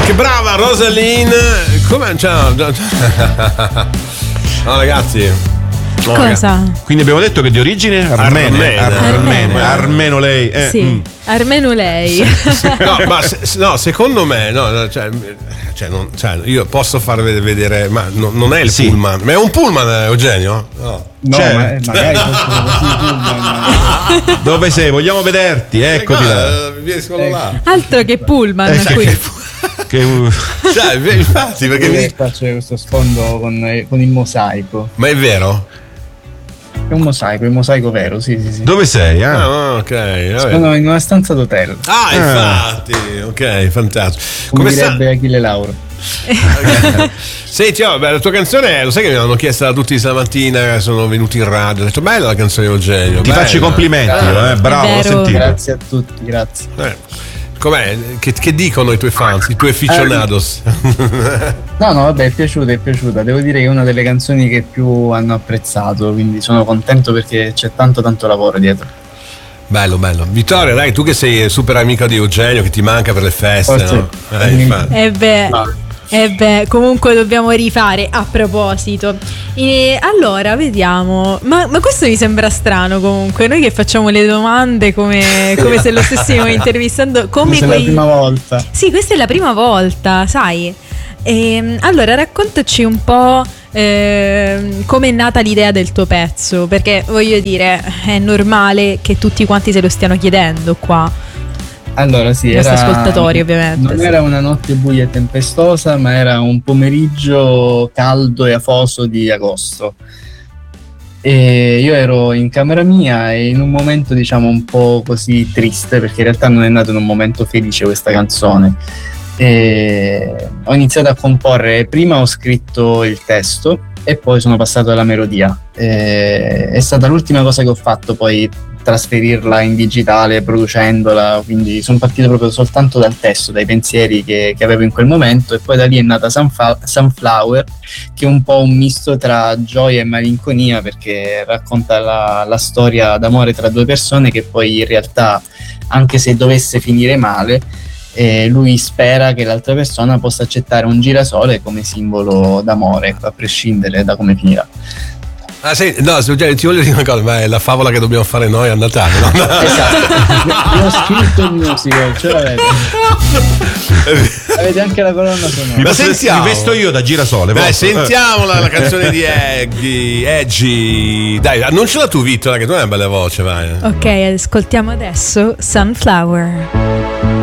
che brava Rosaline. Come ciao. No ragazzi. No, Cosa? Quindi abbiamo detto che di origine armeno lei. Sì, armeno lei. No, ma secondo me io posso far vedere, ma non è il pullman, ma è un pullman, Eugenio? No, magari fossero così pullman. Dove sei? Vogliamo vederti, eccoti là. Là. Altro che pullman qui. Infatti, perché faccio questo sfondo con il mosaico. Ma è vero? È un mosaico vero, sì. Dove sei? Ok. Sono in una stanza d'hotel. Infatti, ok, fantastico. Come direbbe Achille Lauro. Senti, la tua canzone, lo sai che mi hanno chiesto tutti stamattina, sono venuti in radio, ho detto bella la canzone di Eugenio. Ti faccio i complimenti, bravo, ho sentito. Grazie a tutti, grazie. Com'è? Che dicono i tuoi fans, i tuoi aficionados? No, vabbè, è piaciuta. Devo dire che è una delle canzoni che più hanno apprezzato, quindi sono contento perché c'è tanto lavoro dietro. Bello. Vittoria, dai, tu che sei super amica di Eugenio, che ti manca per le feste, no? Comunque dobbiamo rifare a proposito. Allora, vediamo. Ma questo mi sembra strano comunque. Noi che facciamo le domande come se lo stessimo intervistando. Questa è la prima volta. Sì, questa è la prima volta, sai. Allora, raccontaci un po' come è nata l'idea del tuo pezzo. Perché voglio dire, è normale che tutti quanti se lo stiano chiedendo qua. Allora sì, ascoltatori ovviamente. Non era una notte buia e tempestosa, ma era un pomeriggio caldo e afoso di agosto. E io ero in camera mia e in un momento diciamo un po' così triste, perché in realtà non è nata in un momento felice questa canzone. E ho iniziato a comporre, prima ho scritto il testo e poi sono passato alla melodia. È stata l'ultima cosa che ho fatto poi trasferirla in digitale producendola, quindi sono partito proprio soltanto dal testo, dai pensieri che avevo in quel momento, e poi da lì è nata Sunflower, che è un po' un misto tra gioia e malinconia, perché racconta la storia d'amore tra due persone che poi in realtà, anche se dovesse finire male, lui spera che l'altra persona possa accettare un girasole come simbolo d'amore, a prescindere da come finirà. Ti voglio dire una cosa, ma è la favola che dobbiamo fare noi a Natale, no? Esatto, io ho scritto il musical, ce l'avete. Avete anche la colonna sonora. Ma sentiamo, mi vesto io da girasole. Dai, sentiamola la canzone di Edgy. Dai, annunciala tu, Vittoria, che tu hai una bella voce, vai. Ok, ascoltiamo adesso Sunflower.